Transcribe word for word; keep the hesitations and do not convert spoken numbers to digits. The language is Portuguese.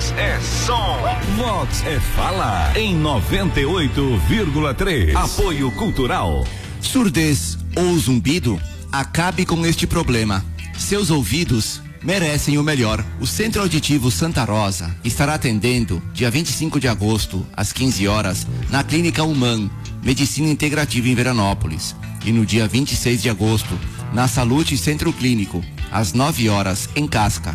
Vox é som. Vox é fala. Em noventa e oito vírgula três. Apoio Cultural. Surdez ou zumbido? Acabe com este problema. Seus ouvidos merecem o melhor. O Centro Auditivo Santa Rosa estará atendendo dia vinte e cinco de agosto, às quinze horas, na Clínica Human, Medicina Integrativa em Veranópolis. E no dia vinte e seis de agosto, na Salute Centro Clínico, às nove horas, em Casca.